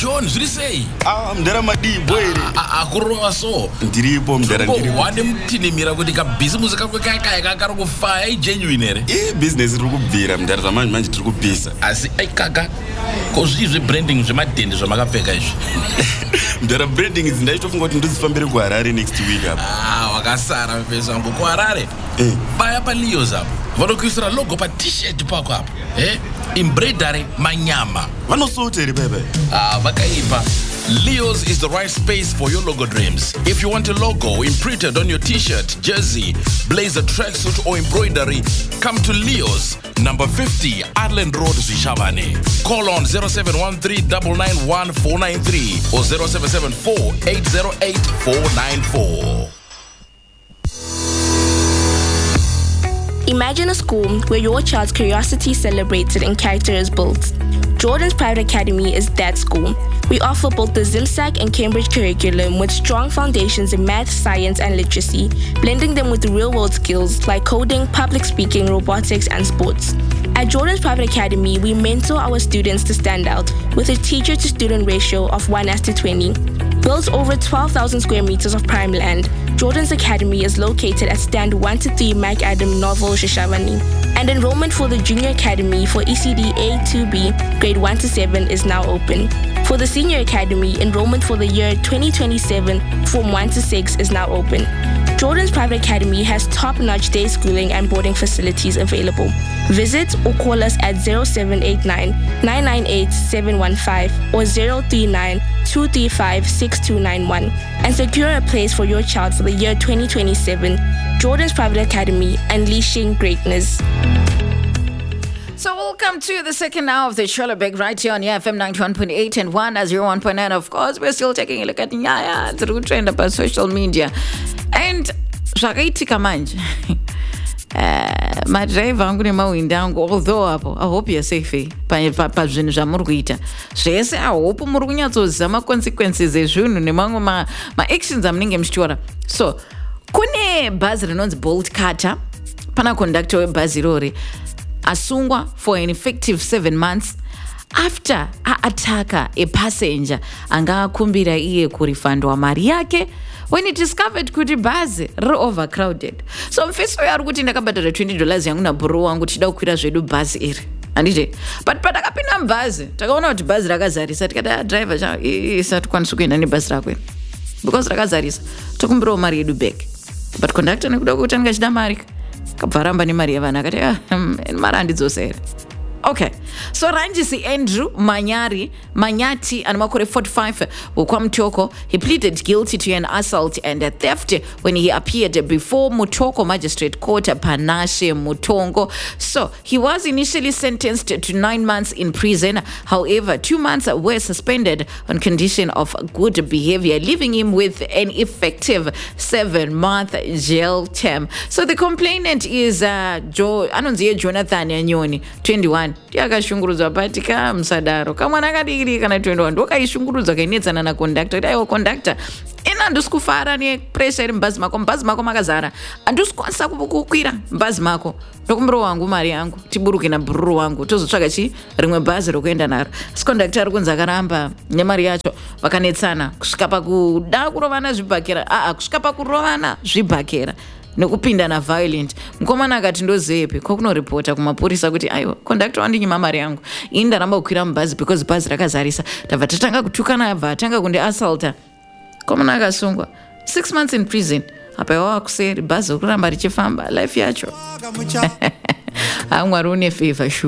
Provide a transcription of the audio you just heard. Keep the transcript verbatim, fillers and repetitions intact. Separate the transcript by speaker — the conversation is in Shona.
Speaker 1: John, zviri sei?
Speaker 2: Ah, mdara madibwe ere.
Speaker 1: Akurova so.
Speaker 2: Ndiripo mdara ndiripo.
Speaker 1: Wande mutinimira kuti ka business kako kaka kakari kufaya i genuine ere.
Speaker 2: Eh, business iri kubvira mdara zamanje manje tiri kubvisa.
Speaker 1: Asi ai kaka. Kozvi zve branding zvemadhende zvamakapfeka izvi.
Speaker 2: Mdara branding idzi ndaitofunga kuti ndozifambire kuHarare next week apa.
Speaker 1: Ah, wakasara mfesa wangu kuHarare. Eh. Baya pa Leos apa. Vanokuisira logo pa t-shirt pako apa. Eh? Embroidery manyama.
Speaker 2: Vanosota ere baba.
Speaker 1: Ah, vakaipa. Leos is the right space for your logo dreams. If you want a logo imprinted on your t-shirt, jersey, blazer, tracksuit or embroidery, come to Leos, number fifty, Adland Road, Zvishavane. Call on zero seven one three nine nine one four nine three or zero seven seven four eight zero eight four nine four.
Speaker 3: Imagine a school where your child's curiosity is celebrated and character is built. Jordan's Private Academy is that school. We offer both the ZimSac and Cambridge curriculum with strong foundations in math, science, and literacy, blending them with real-world skills like coding, public speaking, robotics, and sports. At Jordan's Private Academy, we mentor our students to stand out with a teacher-to-student ratio of one as to twenty. Built over twelve thousand square meters of prime land, Jordan's Academy is located at stand one to three McAdam Novel, Zvishavane. And enrollment for the Junior Academy for E C D A two B, grade one to seven is now open. For the Senior Academy, enrollment for the year twenty twenty-seven, Form one to six is now open. Jordan's Private Academy has top-notch day schooling and boarding facilities available. Visit or call us at zero seven eight nine, nine nine eight, seven one five or zero three nine, two three five, six two nine one and secure a place for your child for the year twenty twenty-seven. Jordan's Private Academy, unleashing greatness.
Speaker 4: So welcome to the second hour of the Cholobek right here on E F M ninety-one point eight and one as zero one point nine. Of course, we're still taking a look at Nyaya through trend about social media. And zvakaitika manje. Uh, madriver angu nemawindi angu, although apo I hope you're safe pazvinhu zvamuri kuita zvese. I hope muri kunyatsoziva ma-consequences ezvinhu nemamwe ma-actions amunenge muchitora. So kune bhazi rinonzi Bolt Cutter. Pana conductor webhazi irori asungwa for an effective seven months after aataka a passenger anga akumbira iye kurifandwa mari yake when he discovered kuti bhazi riri overcrowded. So mfeso yari kuti ndakabhadhara twenty dollars yangu nabhuro wangu tichida kukwira zvedu bhazi iri handije, but patakapinda mubhazi takaona kuti bhazi rakazarisa tikati driver cha isati kwanisa kuenda nebhazi rako because rakazarisa tokumbirawo mari yedu back, but conductor nekuda kuti anga chida mari kabva ramba nemari yavanhu akati mari handidzosere. Okay, so Ranjisi Andrew Manyari Manyati and makore forty-five Kwamutoko, he pleaded guilty to an assault and a theft when he appeared before Mutoko Magistrate Court Panashe Mutongo. So he was initially sentenced to nine months in prison. However, two months were suspended on condition of good behavior, leaving him with an effective seven-month jail term. So the complainant is uh, Joe Anonzie Jonathan Anyoni, twenty-one. Yakashungurudza pati ka musadaro kamwana kadiki kana twenty-one ndokaishungurudza kainetsana na conductor kuti aiwa conductor ina handisi kufara nepressure iri mubhazi mako mubhazi mako makazara handisi kukwanisa kukwira mubhazi mako ndokumbiro wangu mari yangu tiburuke nabhururu wangu tozotsvaga chi rimwe bhazi rokuenda naro. Asi conductor ari kunzi akaramba nemari yacho vakanetsana kusvika pakuda kurovana zvibhakera aa kusvika pakurovana zvibhakera nekupinda na violent. Mukomana akati ndozepi kokunoripota kumapurisa kuti aiwa conductor wandinyima mari yangu ini ndaramba kukwira mubhazi because bhazi rakazarisa tabva tatanga kutukana abva atanga kundi assaulta. Komana akasungwa six months in prison apa iwawa kuseri bhazi rokuramba richifamba life yacho. Hamwari une favor shu